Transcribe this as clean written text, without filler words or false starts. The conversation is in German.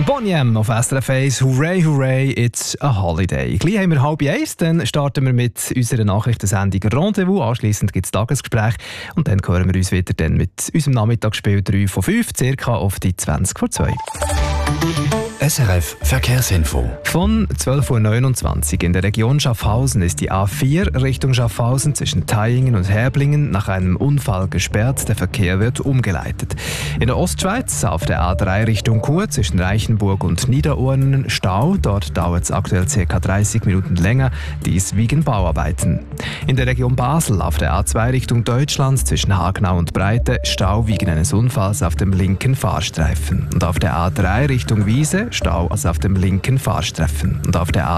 Boney M auf SRF 1. Hooray, hooray, it's a holiday. Gleich haben wir 12:30, dann starten wir mit unserer Nachrichtensendung Rendezvous. Anschliessend gibt es Tagesgespräch und dann hören wir uns wieder dann mit unserem Nachmittagsspiel 3 von 5, circa auf die 20 vor 2. SRF Verkehrsinfo. Von 12.29 Uhr in der Region Schaffhausen ist die A4 Richtung Schaffhausen zwischen Thaingen und Herblingen nach einem Unfall gesperrt. Der Verkehr wird umgeleitet. In der Ostschweiz auf der A3 Richtung Chur zwischen Reichenburg und Niederurnen Stau. Dort dauert es aktuell ca. 30 Minuten länger. Dies wegen Bauarbeiten. In der Region Basel auf der A2 Richtung Deutschland zwischen Hagenau und Breite Stau wegen eines Unfalls auf dem linken Fahrstreifen. Und auf der A3 Richtung Wiese Stau auf dem linken Fahrstreifen. Und auf der